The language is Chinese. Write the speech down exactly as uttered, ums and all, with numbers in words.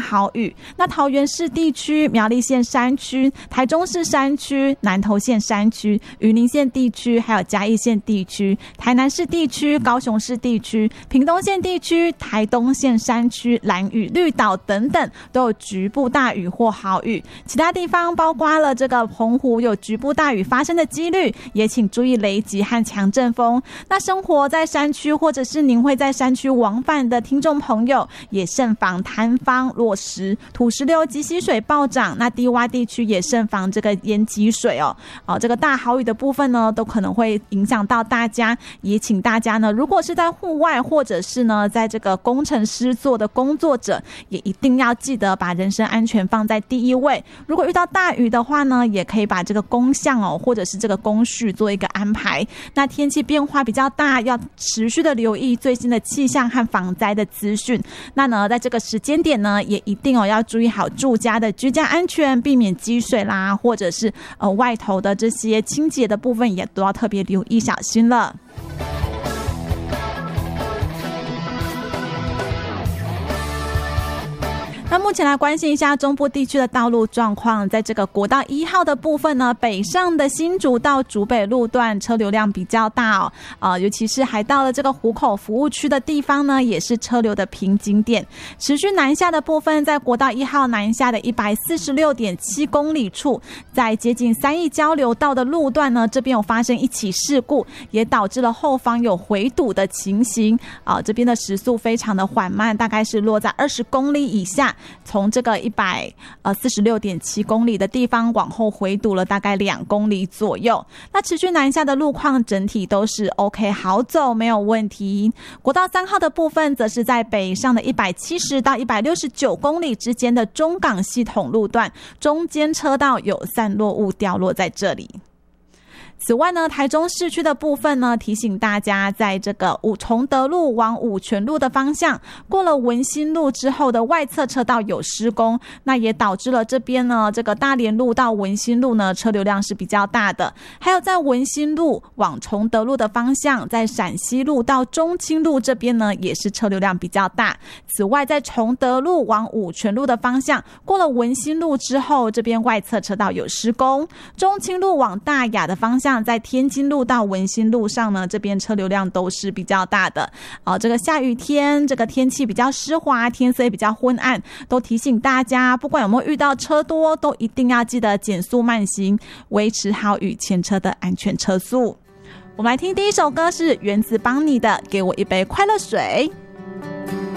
豪雨。那桃园市地区、苗栗县山区、台中市山区、南投县山区、云林县地区，还有嘉义县地区、台南市地区、高雄市地区、屏东县地区、台东县山区、兰屿、绿岛等等都有局部大雨或豪雨。其他地方包括了这个澎湖有局部大雨发生的几率，也请注意雷击和强阵风。那生活在山区或者是您会在山区往返的听众朋友，也慎防坍方、落石、土石流及溪水暴涨。那低洼地区也慎防这个淹积水哦。哦，这个大豪雨的部分呢，都可能会影响到大家，也请大家呢，如果是在户外或者是呢在这个工程师做的工作者，也一定要记得把人身安全放在第一位。如果遇到大雨的话呢，也可以把这个工项哦，或者是这个工序做一个安排。那天气变化比较大，要持续的留意最新的气象和防灾的资讯。那呢，在这个时间点呢，也一定哦要注意好住家的居家安全，避免积水啦，或者是呃外头的这些清洁的部分，也都要特别留意小心了。那目前来关心一下中部地区的道路状况，在这个国道一号的部分呢，北上的新竹到竹北路段车流量比较大哦，呃，尤其是还到了这个湖口服务区的地方呢，也是车流的瓶颈点。持续南下的部分，在国道一号南下的 一百四十六点七公里处，在接近三义交流道的路段呢，这边有发生一起事故，也导致了后方有回堵的情形啊、呃，这边的时速非常的缓慢，大概是落在二十公里以下。从这个一百呃四十六点七公里的地方往后回堵了大概两公里左右。那持续南下的路况整体都是 OK 好走，没有问题。国道三号的部分则是在北上的一百七十到一百六十九公里之间的中港系统路段，中间车道有散落物掉落在这里。此外呢，台中市区的部分呢，提醒大家，在这个五崇德路往五权路的方向，过了文心路之后的外侧车道有施工，那也导致了这边呢，这个大连路到文心路呢，车流量是比较大的。还有在文心路往崇德路的方向，在陕西路到中清路这边呢，也是车流量比较大。此外，在崇德路往五权路的方向，过了文心路之后，这边外侧车道有施工。中清路往大雅的方向，在天津路到文心路上呢，这边车流量都是比较大的。哦，这个下雨天，这个天气比较湿滑，天色也比较昏暗，都提醒大家，不管有没有遇到车多，都一定要记得减速慢行，维持好与前车的安全车速。我们来听第一首歌是原子邦尼的《给我一杯快乐水》。